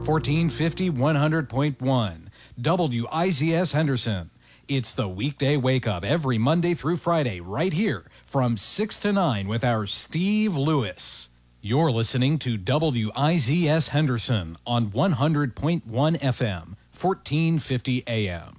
1450 100.1. WIZS Henderson. It's the weekday wake up every Monday through Friday right here from 6 to 9 with our Steve Lewis. You're listening to WIZS Henderson on 100.1 FM, 1450 AM.